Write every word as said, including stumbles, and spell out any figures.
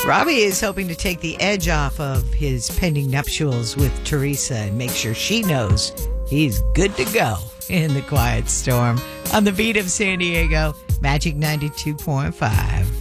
Robbie is hoping to take the edge off of his pending nuptials with Teresa and make sure she knows he's good to go in the quiet storm on the beat of San Diego, Magic ninety-two point five.